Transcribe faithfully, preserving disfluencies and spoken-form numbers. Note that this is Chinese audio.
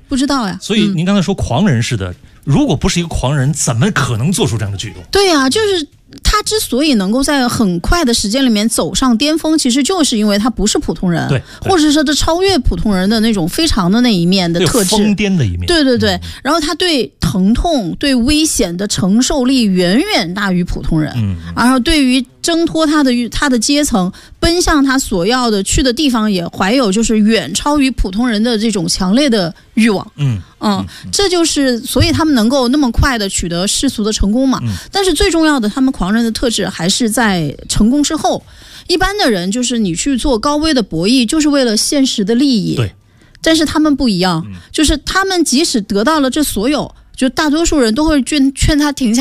不知道呀。 所以您刚才说狂人似的，嗯、如果不是一个狂人，怎么可能做出这样的举动？ 对呀、啊，就是他之所以能够在很快的时间里面走上巅峰，其实就是因为他不是普通人， 对， 或者说他超越普通人的那种非常的那一面的特质， 疯癫的一面。 对对对、 嗯， 然后他对疼痛、对危险的承受力远远大于普通人， 嗯， 然后对于挣脱他的他的阶层，奔向他所要的去的地方，也怀有就是远超于普通人的这种强烈的欲望。 嗯嗯，这就是所以他们能够那么快的取得世俗的成功嘛。嗯、但是最重要的，他们狂人的特质还是在成功之后。一般的人就是你去做高危的博弈，就是为了现实的利益。 对， 但是他们不一样，嗯、就是他们即使得到了这所有，就大多数人都会劝劝他停下。